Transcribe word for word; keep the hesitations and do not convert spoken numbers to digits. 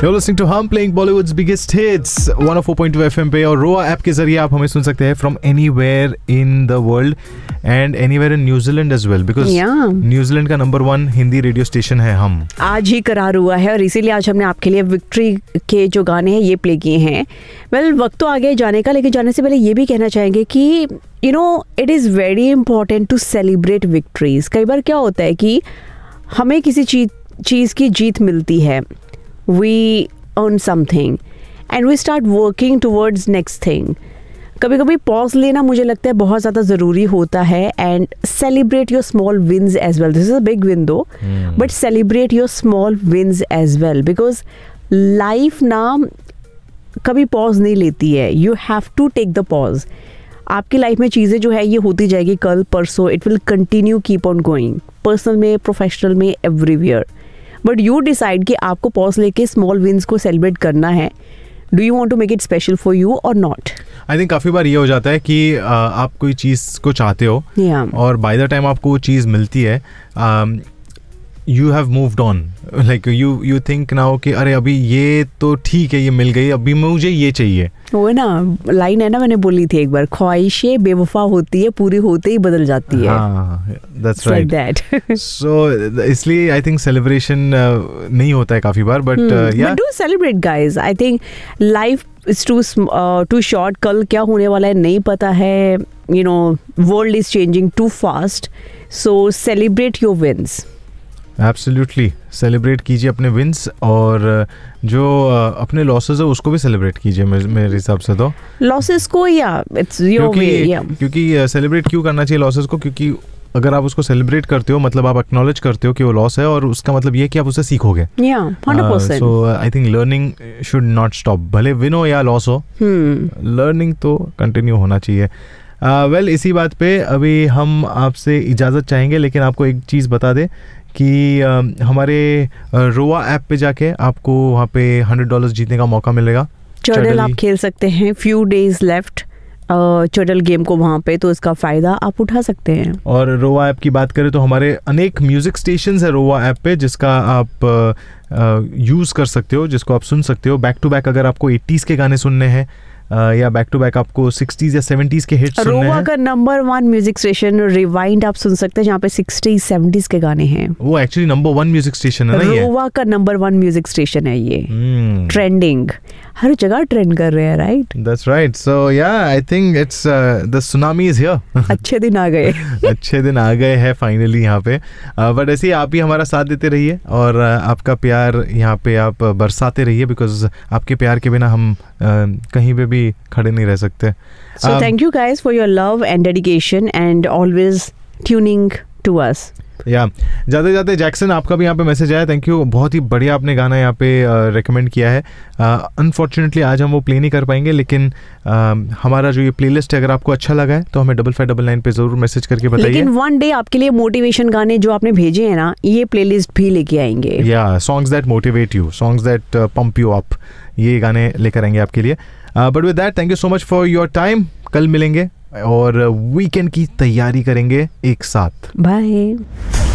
You're listening to Hum playing Bollywood's biggest hits one oh four point two F M पे और रोआ app के जरिए आप हमें सुन सकते हैं from anywhere in the world and anywhere in New Zealand as well because yeah. New Zealand का number one Hindi radio station है हम. आज ही करार हुआ है और इसीलिए आज हमने आपके लिए विक्ट्री के जो गाने हैं ये प्ले किए हैं. वेल well, वक्त तो आ गया जाने का, लेकिन जाने से पहले ये भी कहना चाहेंगे कि you know it is very important to celebrate victories. कई बार क्या होता है कि हमें किसी चीज चीज़ की जीत मिलती है, we earn something and we start working towards next thing. कभी कभी पॉज लेना मुझे लगता है बहुत ज़्यादा ज़रूरी होता है and celebrate your small wins as well. This is a big win दो, but celebrate your small wins as well because life ना कभी पॉज नहीं लेती है. You have to take the pause. आपकी लाइफ में चीज़ें जो है ये होती जाएगी कल परसों. It will continue keep on going, personal में, प्रोफेशनल में, एवरीवेयर. बट यू डिसाइड कि आपको पॉज लेके स्मॉल विन्स को सेलिब्रेट करना है. Do you want to make it special for you और नॉट? आई थिंक काफ़ी बार ये हो जाता है कि uh, आप कोई चीज़ को चाहते हो yeah. और बाय द टाइम आपको वो चीज़ मिलती है, you have moved on. Like you you think now कि अरे अभी ये तो ठीक है, ये मिल गई, अभी मुझे ये चाहिए. वो ना लाइन है ना, मैंने बोली थी एक बार, ख्वाहिशें बेवफा होती है, पूरी होते ही बदल जाती है. हाँ, that's right. Like that. So इसलिए आई थिंक सेलिब्रेशन नहीं होता है काफी बार, बट या do celebrate guys. I think life is to to short. कल क्या होने वाला है नहीं पता है. You know world is changing to fast, so celebrate your wins. Absolutely celebrate कीजिए अपने विंस और जो अपने लॉसेस है उसको भी सेलिब्रेट कीजिए मेरे हिसाब से. तो लॉसेस को या इट्स योर वे, या क्योंकि सेलिब्रेट क्यों करना चाहिए लॉसेस को, क्योंकि अगर आप उसको सेलिब्रेट करते हो मतलब आप एक्नॉलेज करते हो कि वो लॉस है और उसका मतलब ये है कि आप उससे सीखोगे. सो I think learning should not stop. भले विन हो या लॉस हो, लर्निंग तो कंटिन्यू होना चाहिए. वेल uh, well, इसी बात पे अभी हम आपसे इजाज़त चाहेंगे, लेकिन आपको एक चीज़ बता दें कि uh, हमारे रोआ ऐप पे जाके आपको वहाँ पे हंड्रेड डॉलर्स जीतने का मौका मिलेगा. चडल आप खेल सकते हैं. फ्यू डेज लेफ्ट चडल गेम को वहाँ पे, तो इसका फ़ायदा आप उठा सकते हैं. और रोआ ऐप की बात करें तो हमारे अनेक म्यूज़िक स्टेशंस है रोआ ऐप पे जिसका आप यूज़ uh, कर सकते हो, जिसको आप सुन सकते हो. बैक टू बैक अगर आपको एटीज़ के गाने सुनने हैं Uh, या बैक टू बैक आपको सिक्सटीज़ या सेवेंटीज़ के हिट्स सुनने हैं. रोवा का number one music station rewind आप सुन सकते हैं जहाँ पे सिक्सटीज़ सेवेंटीज़ के गाने हैं. वो actually number one music station है ना ये. रोवा का नंबर वन म्यूजिक स्टेशन है ये. Trending hmm. हर जगह ट्रेंड कर रहे हैं. Right, that's right. सो या I think it's the tsunami is here. अच्छे दिन आ गए. अच्छे दिन आ गए हैं फाइनली यहाँ पे. बट ऐसे ही आप ही हमारा साथ देते रहिए और uh, आपका प्यार यहाँ पे आप बरसाते रहिए, बिकॉज आपके प्यार के बिना हम uh, कहीं पे भी खड़े नहीं रह सकते. So thank you guys for your love and dedication and always tuning to us. या जाते जाते जैक्सन आपका भी यहाँ पे मैसेज आया. थैंक यू, बहुत ही बढ़िया आपने गाना यहाँ पे रेकमेंड uh, किया है. अनफॉर्चुनेटली uh, आज हम वो प्ले नहीं कर पाएंगे, लेकिन uh, हमारा जो ये प्लेलिस्ट है अगर आपको अच्छा लगा है तो हमें डबल फाइव डबल नाइन पे जरूर मैसेज करके बताइए. लेकिन वन डे आपके लिए मोटिवेशन गाने जो आपने भेजे हैं ना, ये प्लेलिस्ट भी लेके आएंगे. या songs that motivate you, songs that pump you up, ये गाने लेकर आएंगे आपके लिए. But with that thank you so much for your time. कल मिलेंगे और वीकेंड की तैयारी करेंगे एक साथ. बाय.